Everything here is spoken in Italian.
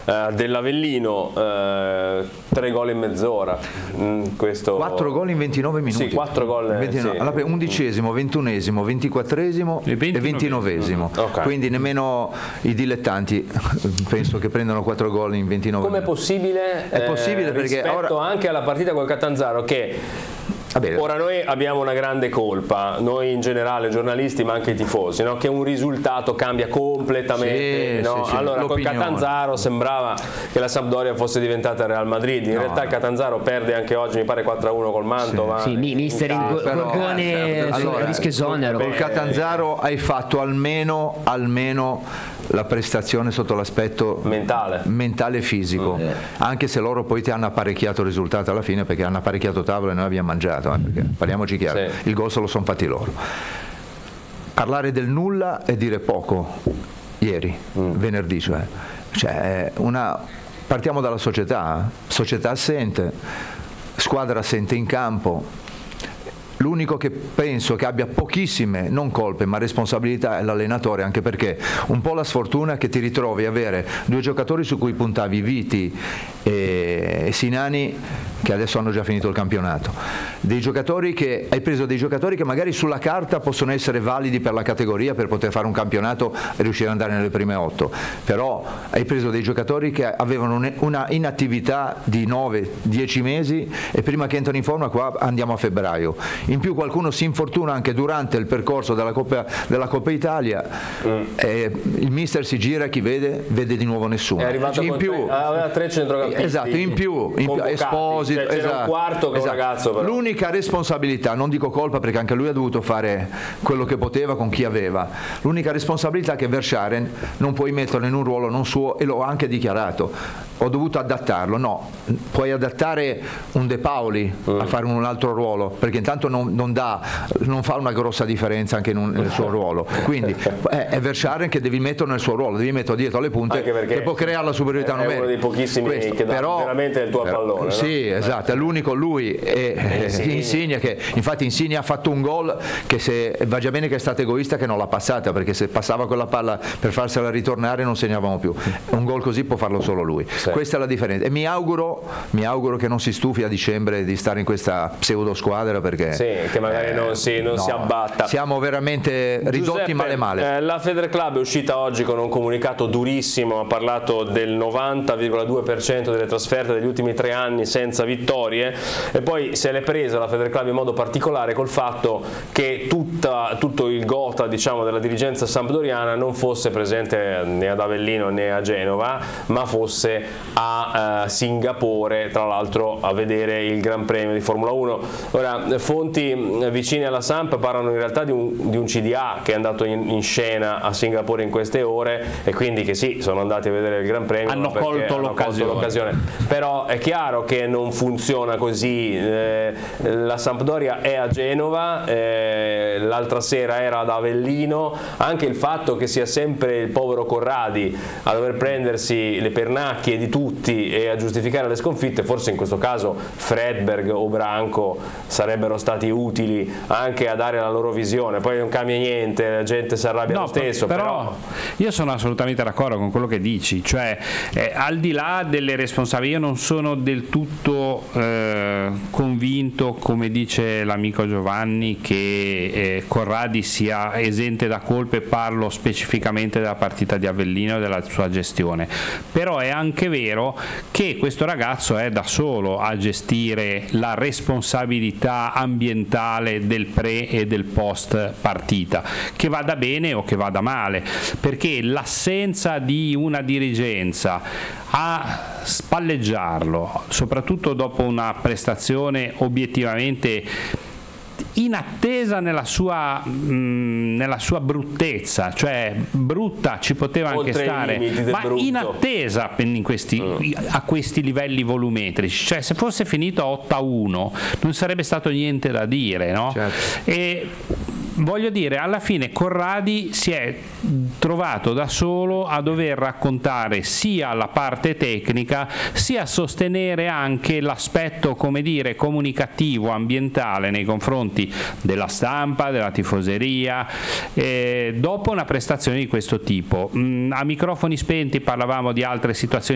dell'Avellino, 3 gol in mezz'ora. 4 gol in 29 minuti. Sì, 4 gol. 29, sì. allora, 11esimo, 21esimo, 24esimo e 29esimo. Okay. Quindi nemmeno i dilettanti penso che prendano 4 gol in 29 Com'è minuti. possibile? È possibile perché rispetto ora anche alla partita col Catanzaro, che ora noi abbiamo una grande colpa, noi in generale giornalisti ma anche i tifosi, no? Che un risultato cambia completamente, sì, no? sì, allora col l'opinione. Catanzaro sembrava che la Sampdoria fosse diventata Real Madrid, in realtà il Catanzaro perde anche oggi, mi pare 4-1 col Mantova. Sì, mister Gorgone allora, rischio esonero. Col Catanzaro hai fatto almeno la prestazione sotto l'aspetto mentale e fisico, anche se loro poi ti hanno apparecchiato il risultato alla fine, perché hanno apparecchiato tavola e noi abbiamo mangiato, perché parliamoci chiaro, il gol se lo sono fatti loro. Parlare del nulla è dire poco ieri, venerdì, partiamo dalla società assente, squadra assente in campo. L'unico che penso che abbia pochissime, non colpe, ma responsabilità è l'allenatore, anche perché un po' la sfortuna che ti ritrovi a avere 2 giocatori su cui puntavi, Viti e Sinani, che adesso hanno già finito il campionato, hai preso dei giocatori che magari sulla carta possono essere validi per la categoria, per poter fare un campionato e riuscire ad andare nelle prime 8, però hai preso dei giocatori che avevano una inattività di 9-10 mesi e prima che entrano in forma qua andiamo a febbraio. In più qualcuno si infortuna anche durante il percorso della Coppa Italia, il mister si gira, chi vede di nuovo nessuno. È arrivato in più, aveva 3 centrocampisti. Esatto, in più Esposito, c'era un quarto che un ragazzo però. L'unica responsabilità, non dico colpa perché anche lui ha dovuto fare quello che poteva con chi aveva, l'unica responsabilità è che Verscharen non puoi metterlo in un ruolo non suo, e l'ho anche dichiarato, ho dovuto adattarlo. No, puoi adattare un De Paoli a fare un altro ruolo, perché intanto non fa una grossa differenza anche nel suo ruolo, quindi è Verscharen che devi metterlo nel suo ruolo, devi metterlo dietro le punte, che può creare la superiorità numerica. È uno dei pochissimi che dà veramente il tuo pallone. Sì, no? Esatto, è l'unico lui e Insigne, che infatti Insigne ha fatto un gol che, se va già bene che è stato egoista che non l'ha passata, perché se passava quella palla per farsela ritornare non segnavamo più. Un gol così può farlo solo lui. Questa è la differenza, e mi auguro che non si stufi a dicembre di stare in questa pseudo squadra, perché che magari non si abbatta. Siamo veramente ridotti male. La Feder Club è uscita oggi con un comunicato durissimo, ha parlato del 90,2% delle trasferte degli ultimi 3 anni senza vittorie, e poi se l'è presa la Feder Club in modo particolare col fatto che tutto il gota, diciamo, della dirigenza sampdoriana non fosse presente né ad Avellino né a Genova, ma fosse a Singapore, tra l'altro a vedere il Gran Premio di Formula 1. Ora, fonti vicine alla Samp parlano in realtà di un CDA che è andato in scena a Singapore in queste ore, e quindi che sono andati a vedere il Gran Premio, hanno colto l'occasione. Però è chiaro che non funziona così. La Sampdoria è a Genova, l'altra sera era ad Avellino. Anche il fatto che sia sempre il povero Corradi a dover prendersi le pernacchie di tutti e a giustificare le sconfitte, forse in questo caso Fredberg o Branco sarebbero stati utili anche a dare la loro visione. Poi non cambia niente, la gente si arrabbia lo stesso, però io sono assolutamente d'accordo con quello che dici, cioè al di là delle responsabilità, io non sono del tutto convinto, come dice l'amico Giovanni, che Corradi sia esente da colpe. Parlo specificamente della partita di Avellino e della sua gestione, però è anche vero che questo ragazzo è da solo a gestire la responsabilità ambientale del pre e del post partita, che vada bene o che vada male, perché l'assenza di una dirigenza a spalleggiarlo, soprattutto dopo una prestazione obiettivamente inattesa nella sua bruttezza, cioè brutta ci poteva anche stare, ma inattesa a questi livelli volumetrici, cioè se fosse finito 8-1 non sarebbe stato niente da dire, no? Certo. E voglio dire, alla fine Corradi si è trovato da solo a dover raccontare sia la parte tecnica sia sostenere anche l'aspetto, come dire, comunicativo, ambientale nei confronti della stampa, della tifoseria, dopo una prestazione di questo tipo. A microfoni spenti parlavamo di altre situazioni